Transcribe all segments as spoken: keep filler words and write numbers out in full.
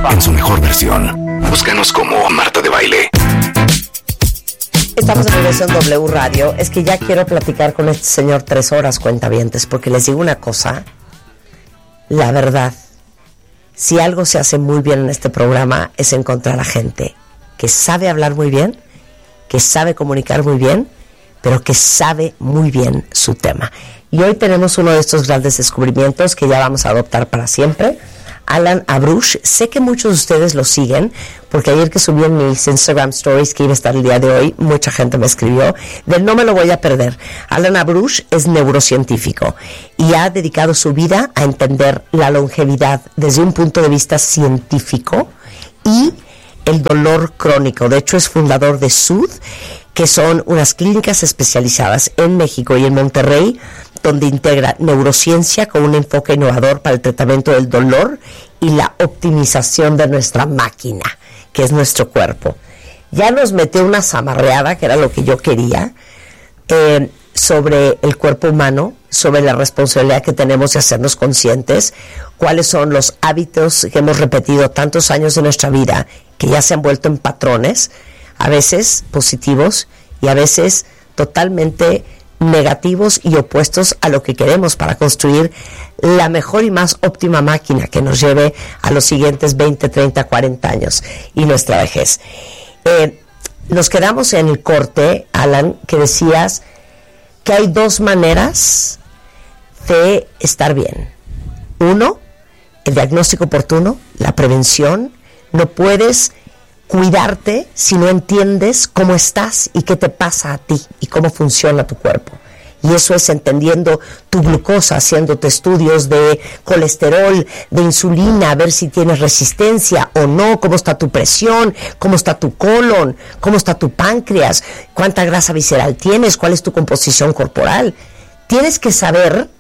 en su mejor versión. Búscanos como Marta de Baile. Estamos de regreso en W Radio. Es que ya quiero platicar con este señor tres horas, cuentavientes, porque les digo una cosa. La verdad, si algo se hace muy bien en este programa es encontrar a gente que sabe hablar muy bien, que sabe comunicar muy bien, pero que sabe muy bien su tema. Y hoy tenemos uno de estos grandes descubrimientos que ya vamos a adoptar para siempre. Alan Abruch, sé que muchos de ustedes lo siguen, porque ayer que subí en mis Instagram Stories que iba a estar el día de hoy, mucha gente me escribió, de no me lo voy a perder. Alan Abruch es neurocientífico y ha dedicado su vida a entender la longevidad desde un punto de vista científico y el dolor crónico. De hecho, es fundador de S U D, que son unas clínicas especializadas en México y en Monterrey, donde integra neurociencia con un enfoque innovador para el tratamiento del dolor y la optimización de nuestra máquina, que es nuestro cuerpo. Ya nos metió una zamarreada, que era lo que yo quería, eh, sobre el cuerpo humano, sobre la responsabilidad que tenemos de hacernos conscientes, cuáles son los hábitos que hemos repetido tantos años de nuestra vida, que ya se han vuelto en patrones, a veces positivos y a veces totalmente negativos y opuestos a lo que queremos para construir la mejor y más óptima máquina que nos lleve a los siguientes veinte, treinta, cuarenta años y nuestra vejez. Eh, nos quedamos en el corte, Alan, que decías que hay dos maneras de estar bien. Uno, el diagnóstico oportuno, la prevención. No puedes cuidarte si no entiendes cómo estás y qué te pasa a ti y cómo funciona tu cuerpo. Y eso es entendiendo tu glucosa, haciéndote estudios de colesterol, de insulina, a ver si tienes resistencia o no, cómo está tu presión, cómo está tu colon, cómo está tu páncreas, cuánta grasa visceral tienes, cuál es tu composición corporal. Tienes que saber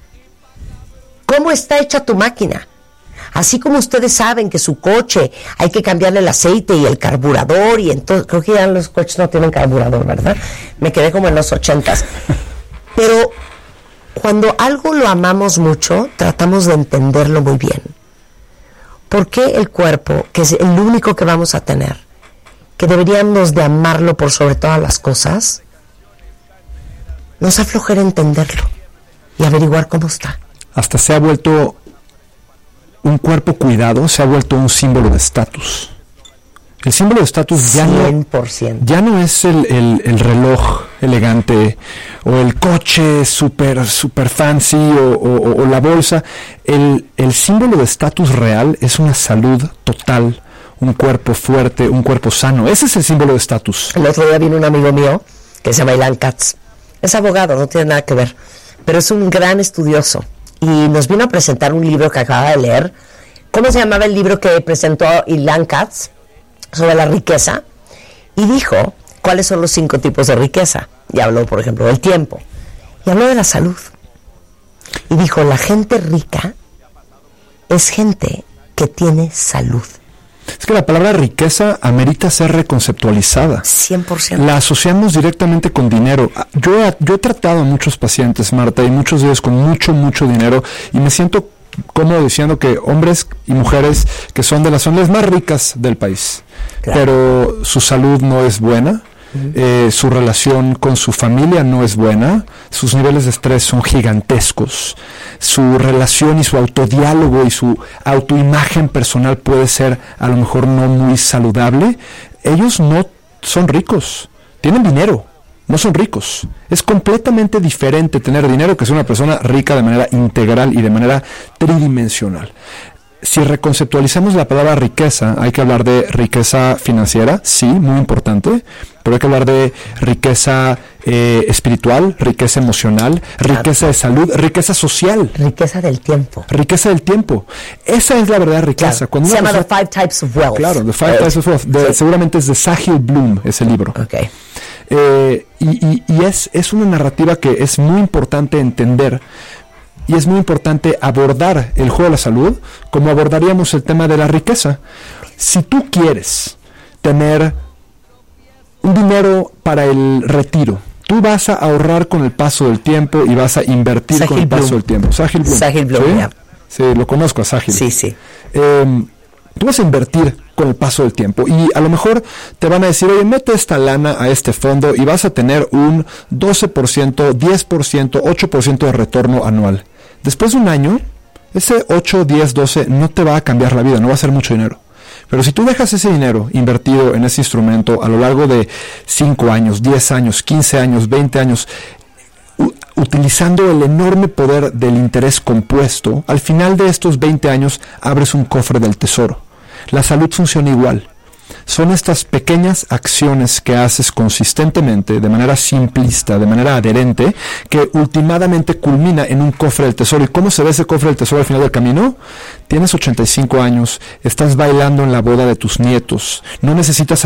cómo está hecha tu máquina. Así como ustedes saben que su coche hay que cambiarle el aceite y el carburador, y entonces creo que ya los coches no tienen carburador, ¿verdad? Me quedé como en los ochentas. Pero cuando algo lo amamos mucho, tratamos de entenderlo muy bien. ¿Por qué el cuerpo, que es el único que vamos a tener, que deberíamos de amarlo por sobre todas las cosas, nos aflojera entenderlo y averiguar cómo está? Hasta se ha vuelto un cuerpo cuidado, se ha vuelto un símbolo de estatus. El símbolo de estatus ya no, ya no es el, el, el reloj elegante o el coche super, super fancy o, o, o la bolsa. El, el símbolo de estatus real es una salud total, un cuerpo fuerte, un cuerpo sano. Ese es el símbolo de estatus. El otro día vino un amigo mío que se llama Ilan Katz. Es abogado, no tiene nada que ver, pero es un gran estudioso. Y nos vino a presentar un libro que acaba de leer. ¿Cómo se llamaba el libro que presentó Ilan Katz? Sobre la riqueza. Y dijo cuáles son los cinco tipos de riqueza. Y habló, por ejemplo, del tiempo. Y habló de la salud. Y dijo, la gente rica es gente que tiene salud. Es que la palabra riqueza amerita ser reconceptualizada. cien por ciento. La asociamos directamente con dinero. Yo, yo he tratado a muchos pacientes, Marta, y muchos de ellos con mucho, mucho dinero, y me siento cómodo diciendo que hombres y mujeres que son de las zonas más ricas del país, claro, pero su salud no es buena. Uh-huh. Eh, su relación con su familia no es buena, sus niveles de estrés son gigantescos, su relación y su autodiálogo y su autoimagen personal puede ser a lo mejor no muy saludable. Ellos no son ricos, tienen dinero, no son ricos. Es completamente diferente tener dinero que ser una persona rica de manera integral y de manera tridimensional. Si reconceptualizamos la palabra riqueza, hay que hablar de riqueza financiera, sí, muy importante, pero hay que hablar de riqueza eh, espiritual, riqueza emocional, riqueza de salud, riqueza social. Riqueza del tiempo. Riqueza del tiempo. Esa es la verdadera riqueza. Claro. Se llama The Five Types of Wealth. Claro, The Five Types of Wealth. De, sí. Seguramente es de Sahil Bloom ese libro. Okay. Eh, y y, y es, es una narrativa que es muy importante entender. Y es muy importante abordar el juego de la salud como abordaríamos el tema de la riqueza. Si tú quieres tener un dinero para el retiro, tú vas a ahorrar con el paso del tiempo y vas a invertir Sahil con el Bloom. paso del tiempo. Sahil Bloom. Sahil Bloom, ¿Sí? Yeah. Sí, lo conozco a Sahil. Sí, sí. Eh, Tú vas a invertir con el paso del tiempo y a lo mejor te van a decir, oye, mete esta lana a este fondo y vas a tener un doce por ciento, diez por ciento, ocho por ciento de retorno anual. Después de un año, ese ocho, diez, doce no te va a cambiar la vida, no va a ser mucho dinero. Pero si tú dejas ese dinero invertido en ese instrumento a lo largo de cinco años, diez años, quince años, veinte años, utilizando el enorme poder del interés compuesto, al final de estos veinte años abres un cofre del tesoro. La salud funciona igual. Son estas pequeñas acciones que haces consistentemente, de manera simplista, de manera adherente, que últimamente culmina en un cofre del tesoro. ¿Y cómo se ve ese cofre del tesoro al final del camino? Tienes ochenta y cinco años, estás bailando en la boda de tus nietos, no necesitas